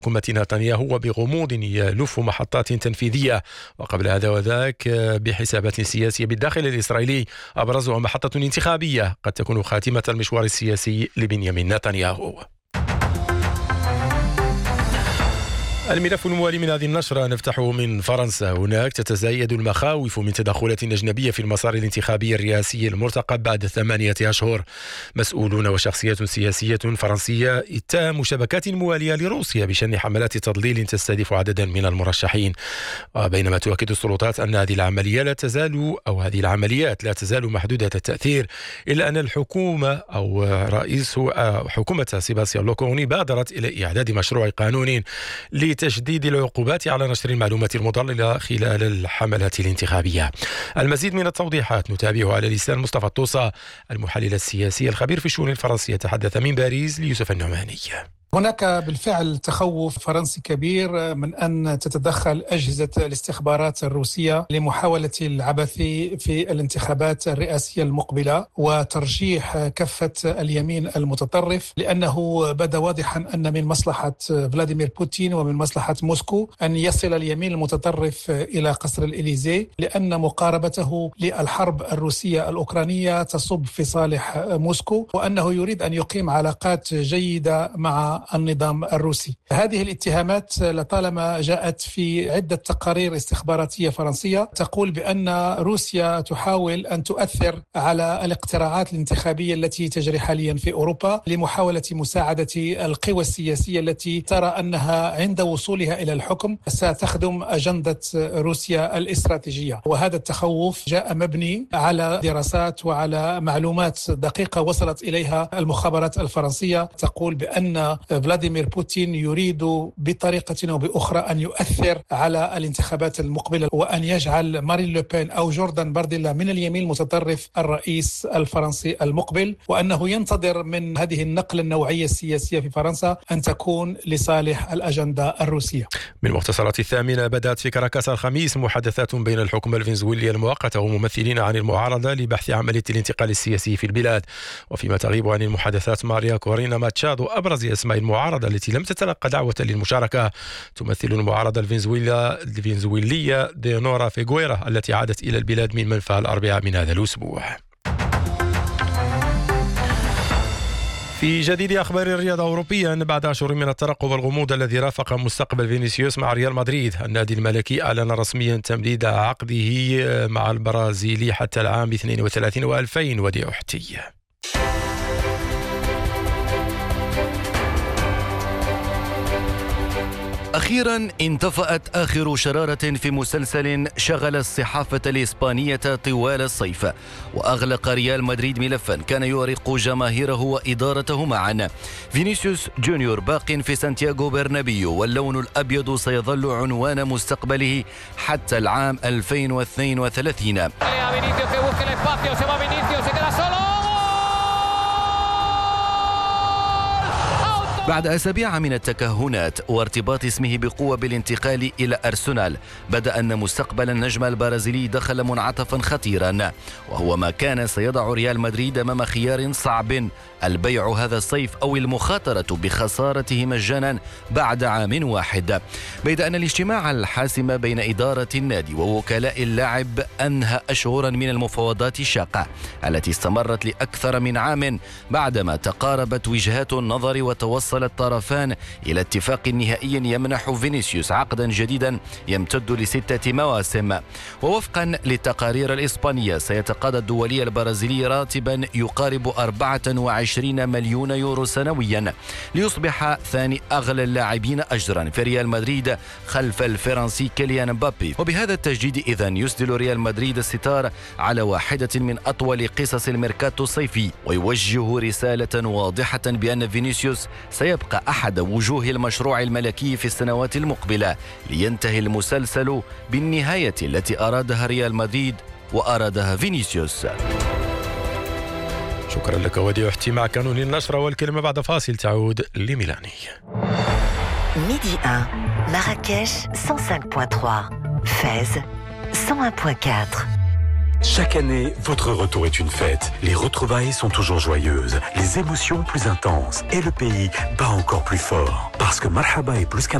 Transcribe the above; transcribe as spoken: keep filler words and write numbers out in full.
حكومة نتنياهو وبغموض يلف محطات تنفيذية، وقبل هذا وذاك بحسابات سياسية بالداخل الإسرائيلي أبرزها محطة انتخابية قد تكون خاتمة المشوار السياسي لبنيامين نتنياهو. الملف الموالي من هذه النشرة نفتحه من فرنسا. هناك تتزايد المخاوف من تدخلات أجنبية في المسار الانتخابي الرئاسي المرتقب بعد ثمانية أشهر. مسؤولون وشخصيات سياسية فرنسية اتهموا شبكات موالية لروسيا بشن حملات تضليل تستهدف عددا من المرشحين، بينما تؤكد السلطات أن هذه العملية لا تزال أو هذه العمليات لا تزال محدودة التأثير، إلا أن الحكومة أو رئيس حكومة سيباستيان لوكورني بادرت إلى إعداد مشروع قانون لتشديد العقوبات على نشر المعلومات المضللة خلال الحملات الانتخابية. المزيد من التوضيحات نتابعه على لسان مصطفى الطوسة المحلل السياسي الخبير في الشؤون الفرنسية، تحدث من باريس ليوسف النعماني. هناك بالفعل تخوف فرنسي كبير من أن تتدخل أجهزة الاستخبارات الروسية لمحاولة العبث في الانتخابات الرئاسية المقبلة وترجيح كفة اليمين المتطرف، لأنه بدا واضحا أن من مصلحة فلاديمير بوتين ومن مصلحة موسكو أن يصل اليمين المتطرف إلى قصر الإليزي، لأن مقاربته للحرب الروسية الأوكرانية تصب في صالح موسكو، وأنه يريد أن يقيم علاقات جيدة مع النظام الروسي. هذه الاتهامات لطالما جاءت في عدة تقارير استخباراتية فرنسية تقول بأن روسيا تحاول أن تؤثر على الاقتراعات الانتخابية التي تجري حاليا في أوروبا لمحاولة مساعدة القوى السياسية التي ترى أنها عند وصولها إلى الحكم ستخدم أجندة روسيا الاستراتيجية. وهذا التخوف جاء مبني على دراسات وعلى معلومات دقيقة وصلت إليها المخابرات الفرنسية تقول بأن فلاديمير بوتين يريد بطريقة أو بأخرى أن يؤثر على الانتخابات المقبلة وأن يجعل مارين لوبين أو جوردان بارديلا من اليمين المتطرف الرئيس الفرنسي المقبل، وأنه ينتظر من هذه النقلة النوعية السياسية في فرنسا أن تكون لصالح الأجندة الروسية. من مختصرات الثامنة بدأت في كاراكاس الخميس محادثات بين الحكومة الفنزويلية المؤقتة وممثلين عن المعارضة لبحث عملية الانتقال السياسي في البلاد. وفيما تغيب عن المحادثات ماريا كورينا ماتشادو أبرز أسماء المعارضة التي لم تتلقى دعوة للمشاركة، تمثل المعارضة الفنزويلية دينورا فيغويرا التي عادت إلى البلاد من منفى الأربعاء من هذا الأسبوع. في جديد أخبار الرياضة أوروبيا، بعد أشهر من الترقب والغموض الذي رافق مستقبل فينيسيوس مع ريال مدريد، النادي الملكي أعلن رسميا تمديد عقده مع البرازيلي حتى العام اثنين وثلاثين وألفين ودي أحتي. أخيرا انطفأت آخر شرارة في مسلسل شغل الصحافة الإسبانية طوال الصيف، وأغلق ريال مدريد ملفا كان يؤرق جماهيره وإدارته معا. فينيسيوس جونيور باق في سانتياغو برنابيو، واللون الأبيض سيظل عنوان مستقبله حتى العام ألفين واثنين وثلاثين. بعد أسابيع من التكهنات وارتباط اسمه بقوة بالانتقال إلى أرسنال، بدأ أن مستقبل النجم البرازيلي دخل منعطفا خطيرا، وهو ما كان سيضع ريال مدريد أمام خيار صعب: البيع هذا الصيف أو المخاطرة بخسارته مجانا بعد عام واحد. بيد أن الاجتماع الحاسم بين إدارة النادي ووكلاء اللاعب أنهى أشهرا من المفاوضات الشاقة التي استمرت لأكثر من عام، بعدما تقاربت وجهات النظر وتوصل الطرفان إلى اتفاق نهائي يمنح فينيسيوس عقدا جديدا يمتد لستة مواسم. ووفقا للتقارير الإسبانية سيتقاضى الدولي البرازيلي راتبا يقارب أربعة وعشرين مليون يورو سنويا، ليصبح ثاني أغلى اللاعبين أجرا في ريال مدريد خلف الفرنسي كيليان مبابي. وبهذا التجديد إذن يسدل ريال مدريد الستار على واحدة من أطول قصص الميركاتو الصيفي، ويوجه رسالة واضحة بأن فينيسيوس سيبقى أحد وجوه المشروع الملكي في السنوات المقبلة، لينتهي المسلسل بالنهاية التي أرادها ريال مدريد وأرادها فينيسيوس. شكرا لك ودي أحتي مع قانون النشرة، والكلمة بعد فاصل تعود لميلاني. ميدي واحد مراكش cent cinq point trois, Fès cent un point quatre. Chaque année, votre retour est une fête. Les retrouvailles sont toujours joyeuses, les émotions plus intenses et le pays bat encore plus fort. Par Parce que Marhaba est plus qu'un